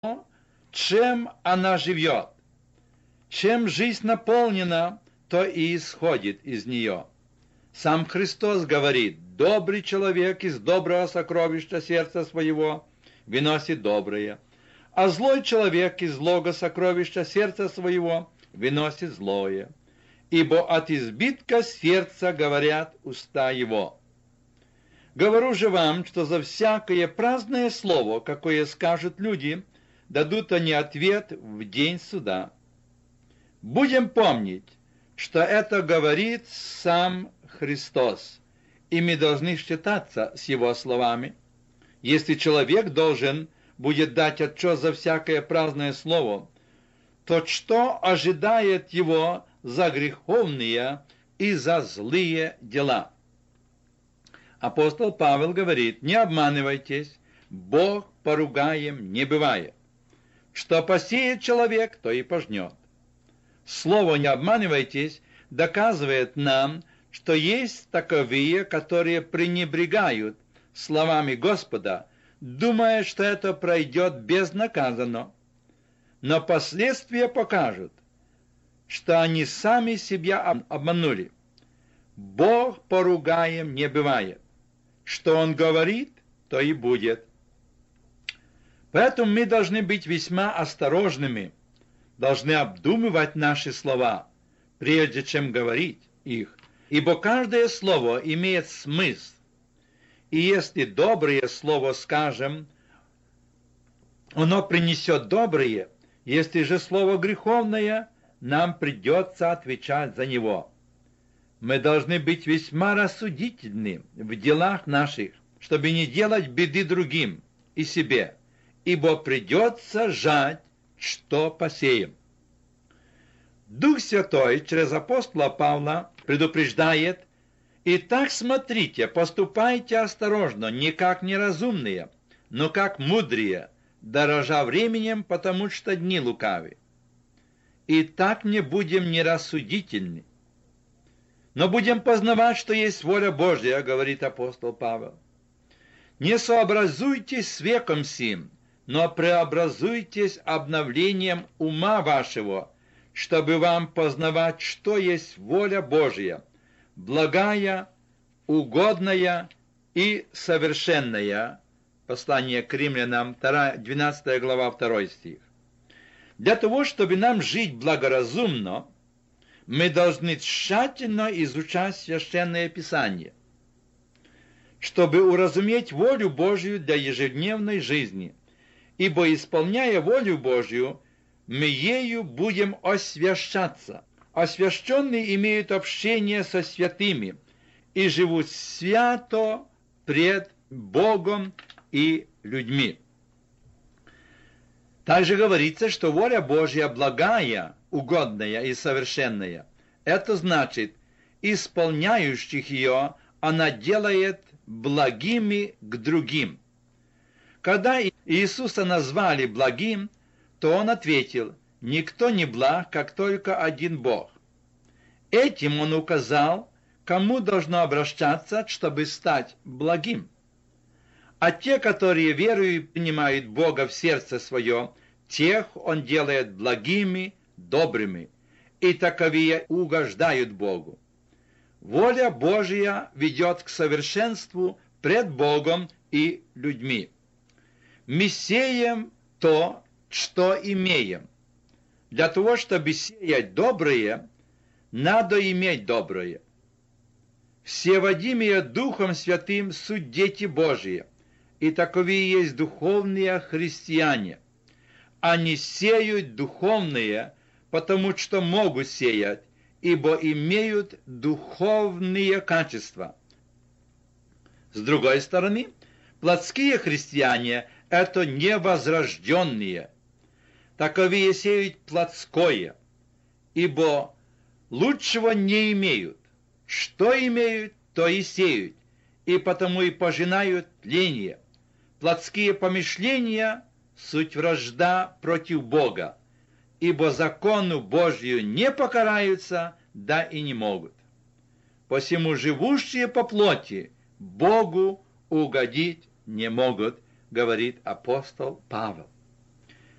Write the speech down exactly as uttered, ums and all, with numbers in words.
чем она живет. Чем жизнь наполнена, то и исходит из нее. Сам Христос говорит: добрый человек из доброго сокровища сердца своего выносит доброе, а злой человек из злого сокровища сердца своего выносит злое. Ибо от избытка сердца говорят уста его. Говорю же вам, что за всякое праздное слово, какое скажут люди, дадут они ответ в день суда. Будем помнить, что это говорит сам Христос, и мы должны считаться с его словами. Если человек должен будет дать отчет за всякое праздное слово, то что ожидает его за греховные и за злые дела? Апостол Павел говорит: не обманывайтесь, Бог поругаем не бывает. Что посеет человек, то и пожнет. Слово «не обманывайтесь» доказывает нам, что есть таковые, которые пренебрегают словами Господа, думая, что это пройдет безнаказанно. Но последствия покажут, что они сами себя обманули. Бог поругаем не бывает. Что Он говорит, то и будет. Поэтому мы должны быть весьма осторожными, должны обдумывать наши слова, прежде чем говорить их, ибо каждое слово имеет смысл. И если доброе слово скажем, оно принесет доброе, если же слово греховное, нам придется отвечать за него. Мы должны быть весьма рассудительны в делах наших, чтобы не делать беды другим и себе, ибо придется жать, что посеем. Дух Святой через апостола Павла предупреждает: «Итак, смотрите, поступайте осторожно, не как неразумные, но как мудрые, дорожа временем, потому что дни лукавы. И так не будем нерассудительны, но будем познавать, что есть воля Божья», говорит апостол Павел. «Не сообразуйтесь с веком сим, но преобразуйтесь обновлением ума вашего, чтобы вам познавать, что есть воля Божья, благая, угодная и совершенная». Послание к Римлянам, двенадцатая глава, второй стих. Для того, чтобы нам жить благоразумно, мы должны тщательно изучать Священное Писание, чтобы уразуметь волю Божью для ежедневной жизни, ибо, исполняя волю Божью, мы ею будем освящаться. Освященные имеют общение со святыми и живут свято пред Богом и людьми. Также говорится, что воля Божья благая, угодная и совершенная. Это значит, исполняющих ее она делает благими к другим. Когда Иисуса назвали благим, то Он ответил: «Никто не благ, как только один Бог». Этим Он указал, кому должно обращаться, чтобы стать благим. А те, которые верою и принимают Бога в сердце свое, тех Он делает благими, добрыми, и таковые угождают Богу. Воля Божья ведет к совершенству пред Богом и людьми. Мы сеем то, что имеем. Для того, чтобы сеять доброе, надо иметь доброе. Все водимые Духом Святым суть дети Божьи, и таковые есть духовные христиане. Они сеют духовные, потому что могут сеять, ибо имеют духовные качества. С другой стороны, плотские христиане – это невозрожденные. Таковые сеют плотское, ибо лучшего не имеют. Что имеют, то и сеют, и потому и пожинают тление. Плотские помышления – суть вражда против Бога, ибо закону Божию не покараются, да и не могут. Посему живущие по плоти Богу угодить не могут, говорит апостол Павел.